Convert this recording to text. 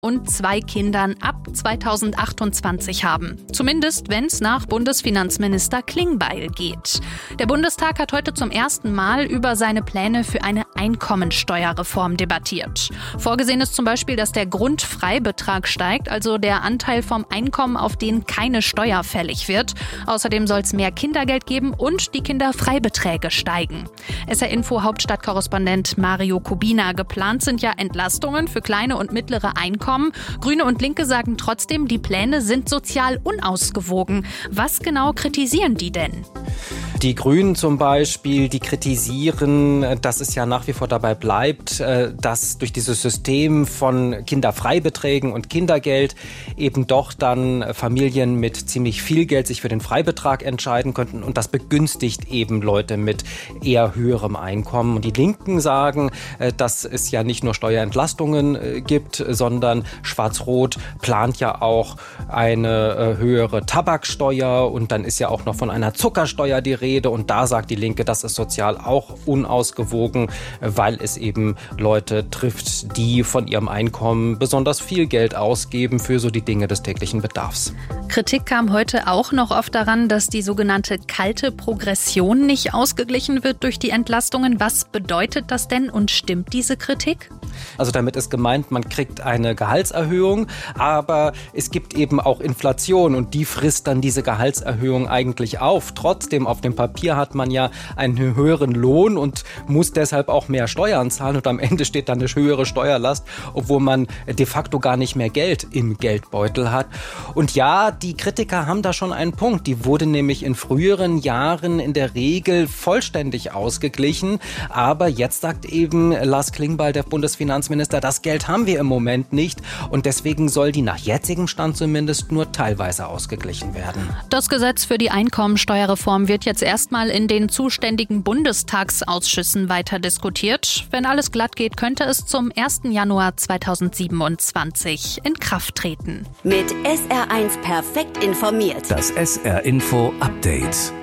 und 2 Kindern ab 2028 haben. Zumindest, wenn es nach Bundesfinanzminister Klingbeil geht. Der Bundestag hat heute zum ersten Mal über seine Pläne für eine Einkommensteuerreform debattiert. Vorgesehen ist zum Beispiel, dass der Grundfreibetrag steigt, also der Anteil vom Einkommen, auf den keine Steuer fällig wird. Außerdem soll es mehr Kindergeld geben und die Kinderfreibeträge steigen. SR-Info-Hauptstadtkorrespondent Mario Kubina. Geplant sind ja Entlastungen für kleine und mittlere Einkommen. Grüne und Linke sagen trotzdem, die Pläne sind sozial unausgewogen. Was genau kritisieren die denn? Die Grünen zum Beispiel, die kritisieren, dass es ja nach wie vor dabei bleibt, dass durch dieses System von Kinderfreibeträgen und Kindergeld eben doch dann Familien mit ziemlich viel Geld sich für den Freibetrag entscheiden könnten. Und das begünstigt eben Leute mit eher höherem Einkommen. Und die Linken sagen, dass es ja nicht nur Steuerentlastungen gibt, sondern Schwarz-Rot plant ja auch eine höhere Tabaksteuer. Und dann ist ja auch noch von einer Zuckersteuer die Rede. Und da sagt die Linke, das ist sozial auch unausgewogen, weil es eben Leute trifft, die von ihrem Einkommen besonders viel Geld ausgeben für so die Dinge des täglichen Bedarfs. Kritik kam heute auch noch oft daran, dass die sogenannte kalte Progression nicht ausgeglichen wird durch die Entlastungen. Was bedeutet das denn und stimmt diese Kritik? Also damit ist gemeint, man kriegt eine Gehaltserhöhung, aber es gibt eben auch Inflation und die frisst dann diese Gehaltserhöhung eigentlich auf. Trotzdem auf dem Papier hat man ja einen höheren Lohn und muss deshalb auch mehr Steuern zahlen und am Ende steht dann eine höhere Steuerlast, obwohl man de facto gar nicht mehr Geld im Geldbeutel hat. Und ja, die Kritiker haben da schon einen Punkt. Die wurde nämlich in früheren Jahren in der Regel vollständig ausgeglichen, aber jetzt sagt eben Lars Klingbeil, der Bundesfinanzminister, das Geld haben wir im Moment nicht und deswegen soll die nach jetzigem Stand zumindest nur teilweise ausgeglichen werden. Das Gesetz für die Einkommensteuerreform wird jetzt erstmal in den zuständigen Bundestagsausschüssen weiter diskutiert. Wenn alles glatt geht, könnte es zum 1. Januar 2027 in Kraft treten. Mit SR1 perfekt informiert. Das SR-Info-Update.